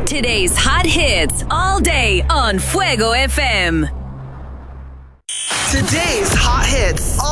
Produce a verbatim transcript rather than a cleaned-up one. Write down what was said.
Today's hot hits all day on Fuego F M. Today's hot hits